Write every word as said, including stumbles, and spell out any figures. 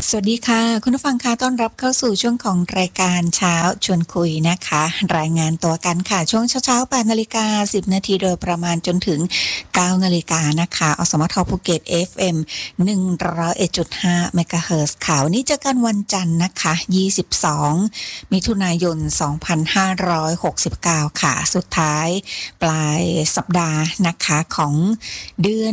สวัสดีค่ะคุณผู้ฟังคะต้อนรับเข้าสู่ช่วงของรายการเช้าชวนคุยนะคะรายงานตัวกันค่ะช่วงเช้าๆ แปดนาฬิกาสิบนาทีโดยประมาณจนถึงเก้านาฬิกานะคะอสมทภูเก็ต เอฟ เอ็ม หนึ่งศูนย์เอ็ดจุดห้า เมกะเฮิรตซ์ค่ะวันนี้เจอกันวันจันทร์นะคะยี่สิบสองมิถุนายนสองพันห้าร้อยหกสิบเก้าค่ะสุดท้ายปลายสัปดาห์นะคะของเดือน